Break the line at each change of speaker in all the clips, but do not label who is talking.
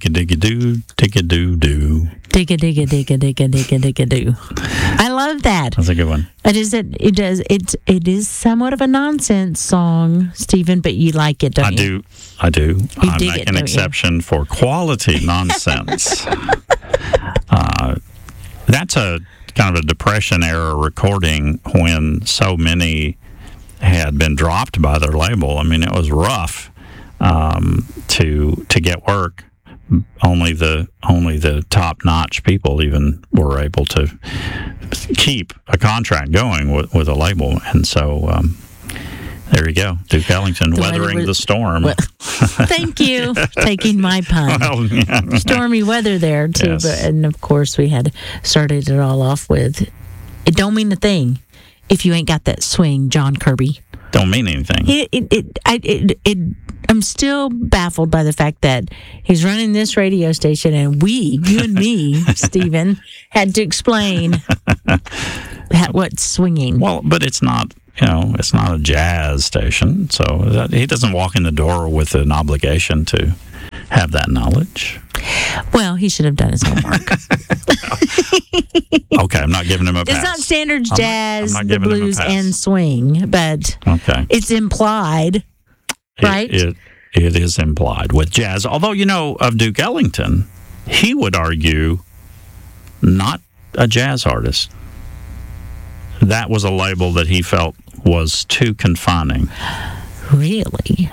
Dig-a-dig-a-doo, dig-a-doo-doo.
Dig-a-dig-a-dig-a-dig-a-dig-a-dig-a-doo. I love that.
That's a good one.
It is somewhat of a nonsense song, Stephen, but you like it, don't you?
I do. I
dig
make
it,
an
don't you?
exception for quality nonsense. That's a kind of a Depression era recording when so many had been dropped by their label. I mean, it was rough to get work. Only the top-notch people even were able to keep a contract going with a label, and so there you go, Duke Ellington, weathering the storm.
Thank you for taking my pun.
Well, yeah.
Stormy weather there too,
Yes.
and of course we had started it all off with "It don't mean a thing if you ain't got that swing," John Kirby.
Don't mean anything.
I'm still baffled by the fact that he's running this radio station, and you and me, Stephen, had to explain what's swinging.
Well, but it's not. It's not a jazz station, so he doesn't walk in the door with an obligation to have that knowledge.
Well, he should have done his homework.
Okay, I'm not giving him a pass.
It's not standard jazz,
I'm not
the
giving him a
blues,
pass.
and swing, but
Okay.
it's implied, right?
It is implied with jazz. Although, of Duke Ellington, he would argue not a jazz artist. That was a label that he felt was too confining.
Really?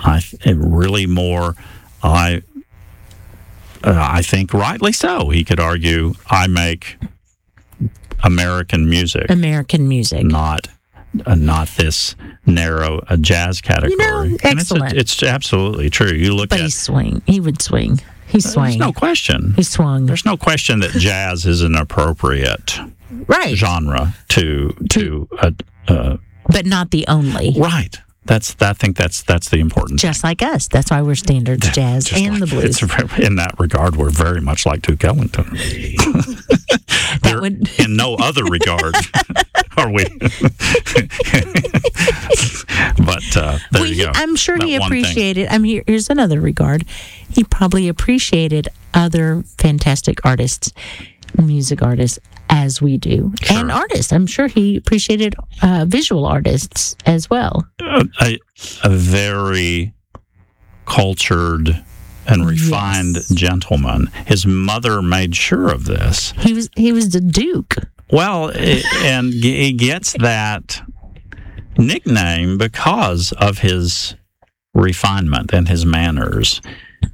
I think rightly so. He could argue, I make American music, not this narrow a jazz category.
Excellent.
And it's absolutely true. You look
But
at
he swing. He would swing. He swung.
There's no question.
He swung.
There's no question that jazz is an appropriate
Right.
genre to
But not the only.
right. I think that's the important thing.
Just like us. That's why we're standards jazz
Just
and the blues.
In that regard, we're very much like Duke Ellington. In no other regard are we. But there you go.
I'm sure
That
he
one thing.
appreciated. Here's another regard. He probably appreciated other fantastic artists, music artists, as we do,
Sure.
and artists. I'm sure he appreciated visual artists as well.
A very cultured and refined gentleman. His mother made sure of this.
He was the Duke.
Well, and he gets that nickname because of his refinement and his manners.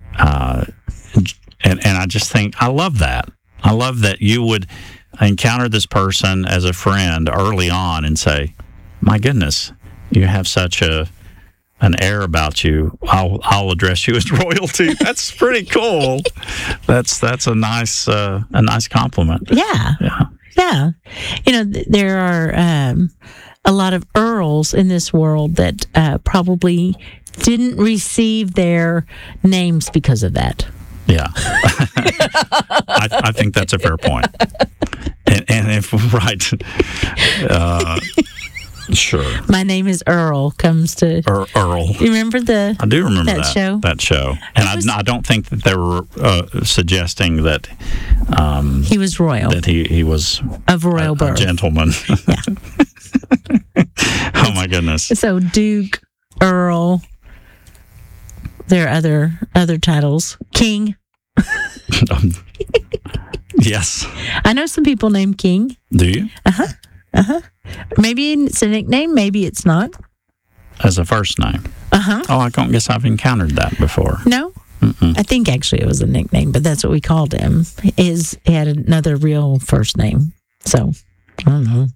And I just think, I love that. I love that you would encounter this person as a friend early on and say, my goodness, you have such an air about you. I'll address you as royalty. That's pretty cool. That's a nice compliment.
Yeah. There are a lot of earls in this world that probably didn't receive their names because of that.
Yeah. I think that's a fair point. And if right, sure.
My name is Earl comes to
Earl.
You remember
I do remember that
show?
That show, and I don't think that they were suggesting that
he was royal.
That he was
of royal birth,
a gentleman.
Yeah.
Oh my goodness.
So Duke, Earl. There are other titles. King.
Yes.
I know some people named King.
Do you?
Maybe it's a nickname. Maybe it's not.
As a first name. Oh, I don't guess I've encountered that before.
No. I think actually it was a nickname, but that's what we called him. He had another real first name. So I don't know.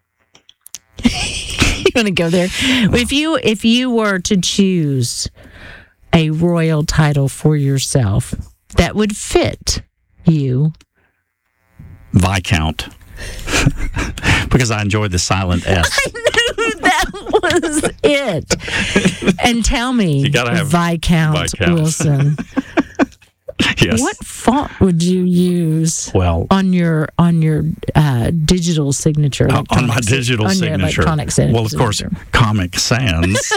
You want to go there? If you were to choose a royal title for yourself that would fit you,
Viscount. Because I enjoyed the silent S.
I knew that was it. And tell me,
You gotta have
Viscount Wilson.
Yes.
What font would you use?
Well,
on your digital signature.
On my digital
on
signature.
Your electronic signature.
Well, of course, Comic Sans.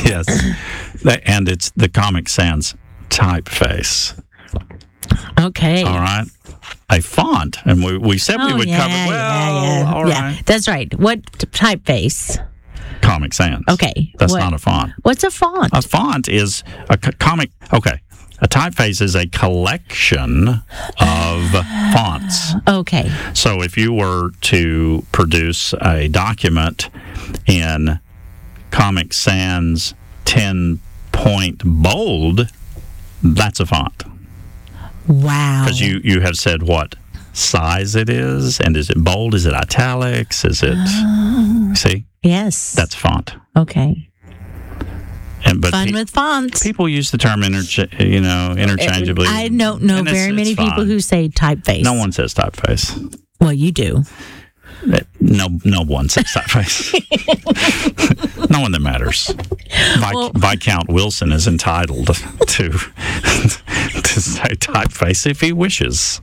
Yes. And it's the Comic Sans typeface.
Okay.
All right. A font. And we said we would cover. Well, all right.
That's right. What typeface?
Comic Sans.
Okay.
That's not a font.
What's a font?
A font is a comic. Okay. A typeface is a collection of fonts.
Okay.
So if you were to produce a document in Comic Sans 10-point bold, that's a font.
Wow.
Because you have said what size it is, and is it bold? Is it italics? Is it... See?
Yes.
That's font.
Okay.
But
Fun with fonts.
People use the term interchangeably.
I don't know very many people who say typeface.
No one says typeface.
Well, you do.
No one says typeface. No one that matters. Viscount Wilson is entitled to say typeface if he wishes.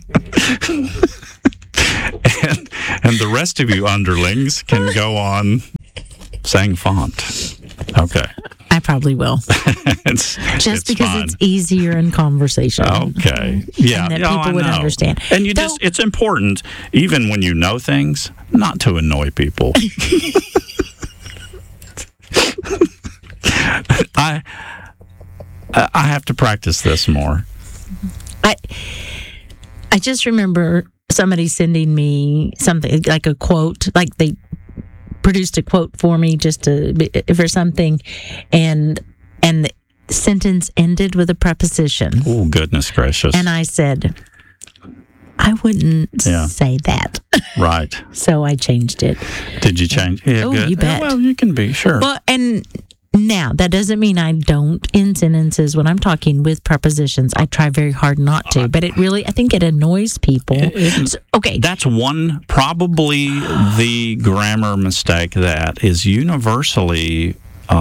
and the rest of you underlings can go on saying font. Okay.
I probably will.
It's
because
fine.
it's easier in conversation.
Okay. Yeah.
And that people would understand.
And it's important, even when you know things, not to annoy people. I have to practice this more.
I just remember somebody sending me something like a quote, like they produced a quote for me for something, and the sentence ended with a preposition.
Oh, goodness gracious.
And I said, I wouldn't say that.
Right.
So I changed it.
Did you change? Yeah,
oh,
good.
You bet.
Well, you can be, sure.
Well, and now, that doesn't mean I don't in sentences when I'm talking with prepositions. I try very hard not to, but I think it annoys people. Okay.
That's probably the grammar mistake that is universally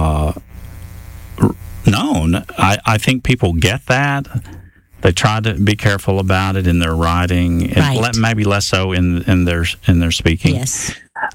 known. I think people get that. They try to be careful about it in their writing,
right.
Maybe less so in their speaking.
Yes.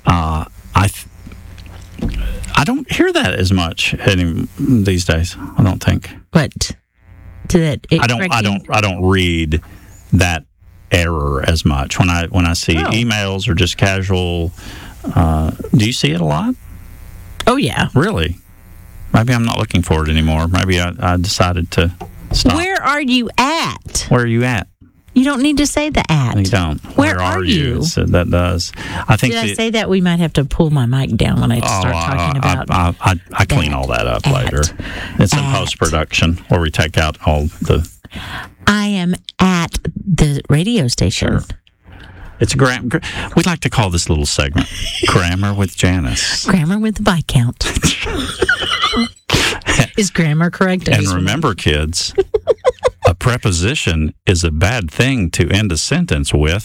I don't hear that as much these days. I don't think.
But I
don't read that error as much when I see emails or just casual. Do you see it a lot?
Oh yeah.
Really? Maybe I'm not looking for it anymore. Maybe I decided to stop.
Where are you at?
Where are you at?
You don't need to say the at.
You don't.
Where are you?
So that does. I think.
Did I say that? We might have to pull my mic down when I start talking about.
I clean all that up later. It's in post-production where we take out all the.
I am at the radio station.
Sure. It's we'd like to call this little segment Grammar with Janice.
Grammar with the Viscount. Is grammar correct?
And remember, kids, a preposition is a bad thing to end a sentence with.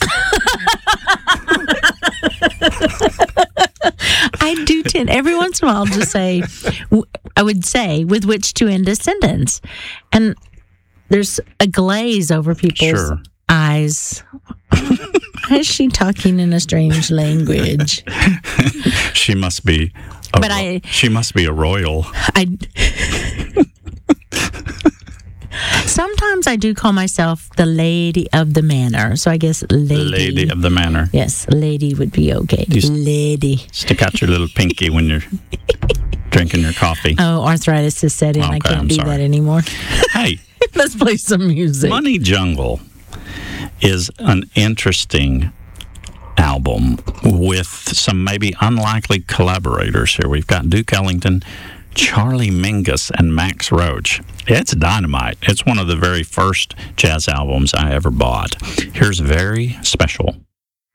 I do tend, every once in a while, to say, I would say, with which to end a sentence. And there's a glaze over people's eyes. Is she talking in a strange language?
She must be. She must be a royal.
Sometimes I do call myself the lady of the manor, so I guess lady.
Lady of the manor.
Yes, lady would be okay. Lady.
Stick out your little pinky when you're drinking your coffee.
Oh, arthritis has set in. I can't do that anymore.
Hey.
Let's play some music.
Money Jungle is an interesting album with some maybe unlikely collaborators here. We've got Duke Ellington, Charlie Mingus, and Max Roach. It's dynamite. It's one of the very first jazz albums I ever bought. Here's Very Special.